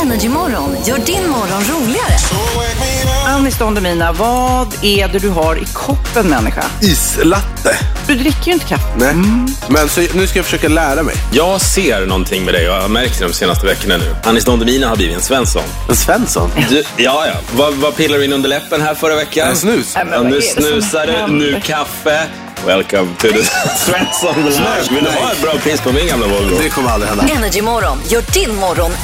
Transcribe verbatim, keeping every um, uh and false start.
Energy Morgon gör din morgon roligare. Anis Don Demina, vad är det du har i koppen, människa? Islatte. Du dricker ju inte kaffe. Nej, mm. men så, nu ska jag försöka lära mig. Jag ser någonting med dig och jag har märkt det de senaste veckorna nu. Anis Don Demina har blivit en Svensson. En Svensson? Du, ja, ja. Vad, vad pillar du in under läppen här förra veckan? En snus. Ja, nu snusar du, nu kaffe. Welcome to the Svensson. Vill du ha ett bra pris på min gamla Volvo? Det kommer aldrig hända. Energy Morgon gör din morgon